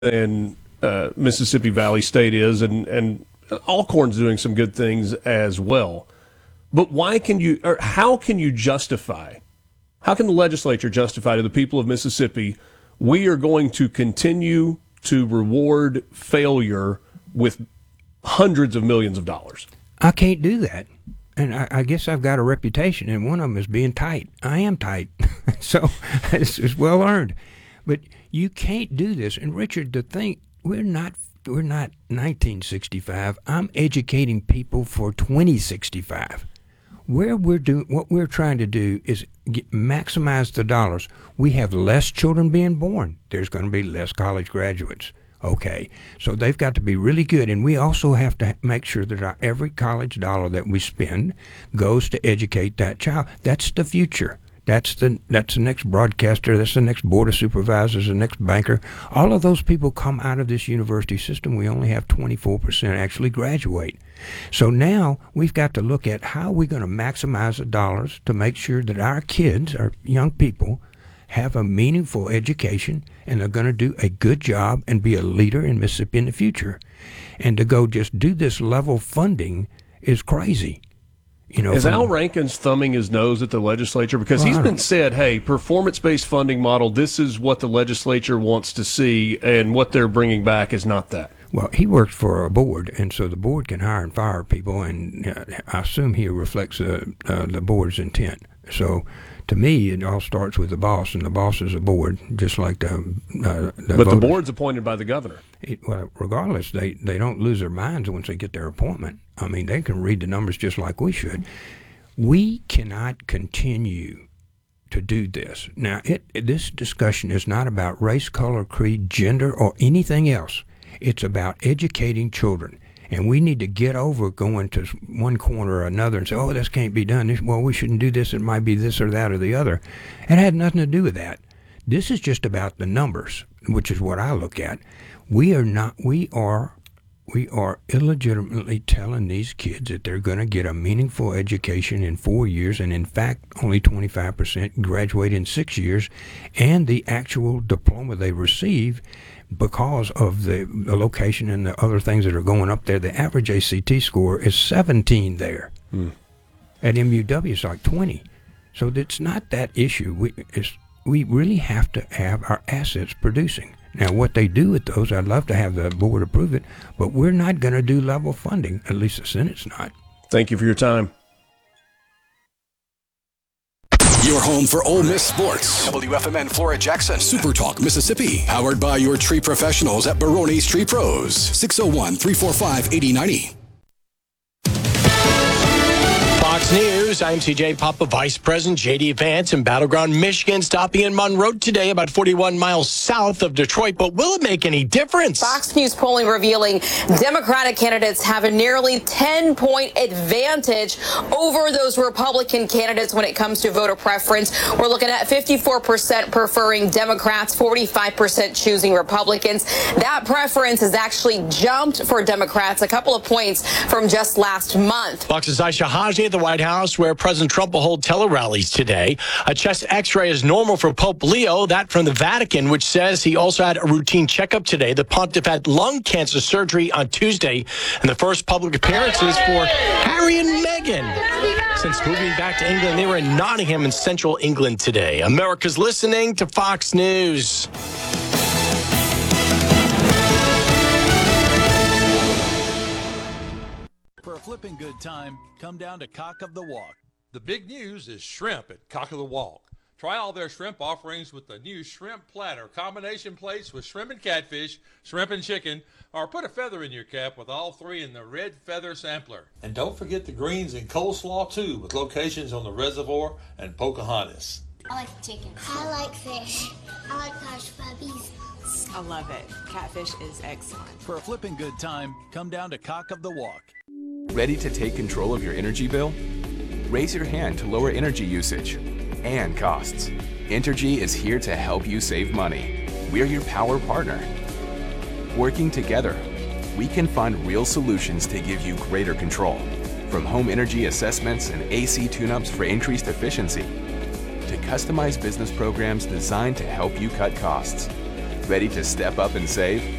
than Mississippi Valley State is, and Alcorn's doing some good things as well. But how can you justify, how can the legislature justify to the people of Mississippi, we are going to continue to reward failure with hundreds of millions of dollars? I can't do that. And I guess I've got a reputation, and one of them is being tight. I am tight. So it's well earned. But you can't do this. And Richard, to think we're not 1965. I'm educating people for 2065. What we're trying to do is maximize the dollars. We have less children being born. There's going to be less college graduates. Okay, so they've got to be really good, and we also have to make sure that every college dollar that we spend goes to educate that child. That's the future. That's the next broadcaster. That's the next board of supervisors, the next banker. All of those people come out of this university system. We only have 24% actually graduate. So now we've got to look at how we're going to maximize the dollars to make sure that our kids, our young people, have a meaningful education, and they're going to do a good job and be a leader in Mississippi in the future. And to go just do this level funding is crazy. Is Al Rankins thumbing his nose at the legislature? Because he's been said, hey, performance-based funding model, this is what the legislature wants to see, and what they're bringing back is not that. Well, he works for a board, and so the board can hire and fire people, and I assume he reflects the board's intent. So to me, it all starts with the boss, and the boss is a board, just like the But voters. the board's appointed by the governor. Regardless, they don't lose their minds once they get their appointment. I mean, they can read the numbers just like we should. We cannot continue to do this. Now, this discussion is not about race, color, creed, gender, or anything else. It's about educating children. And we need to get over going to one corner or another and say, oh, this can't be done. Well, we shouldn't do this. It might be this or that or the other. It had nothing to do with that. This is just about the numbers, which is what I look at. We are illegitimately telling these kids that they're going to get a meaningful education in 4 years, and in fact, only 25% graduate in 6 years, and the actual diploma they receive, because of the location and the other things that are going up there, the average ACT score is 17 there. At MUW, it's like 20. So it's not that issue. We really have to have our assets producing. Now, what they do with those, I'd love to have the board approve it, but we're not going to do level funding. At least the Senate's not. Thank you for your time. Your home for Ole Miss sports. WFMN Flora Jackson. Super Talk Mississippi. Powered by your tree professionals at Barone's Tree Pros. 601-345-8090. Fox News, I'm CJ Papa. Vice President J.D. Vance in Battleground, Michigan, stopping in Monroe today, about 41 miles south of Detroit. But will it make any difference? Fox News polling revealing Democratic candidates have a nearly 10-point advantage over those Republican candidates when it comes to voter preference. We're looking at 54% preferring Democrats, 45% choosing Republicans. That preference has actually jumped for Democrats a couple of points from just last month. Fox's Aisha Haji at the White House, where President Trump will hold tele-rallies today. A chest x-ray is normal for Pope Leo, that from the Vatican, which says he also had a routine checkup today. The pontiff had lung cancer surgery on Tuesday, and the first public appearances for Harry and Meghan. Since moving back to England, they were in Nottingham in central England today. America's listening to Fox News. For a flipping good time, come down to Cock of the Walk. The big news is shrimp at Cock of the Walk. Try all their shrimp offerings with the new shrimp platter, combination plates with shrimp and catfish, shrimp and chicken, or put a feather in your cap with all three in the red feather sampler. And don't forget the greens and coleslaw too, with locations on the Reservoir and Pocahontas. I like chicken. I like fish. I like hush puppies. I love it. Catfish is excellent. For a flipping good time, come down to Cock of the Walk. Ready to take control of your energy bill? Raise your hand to lower energy usage and costs. Entergy is here to help you save money. We're your power partner. Working together, we can find real solutions to give you greater control. From home energy assessments and AC tune-ups for increased efficiency, to customized business programs designed to help you cut costs. Ready to step up and save?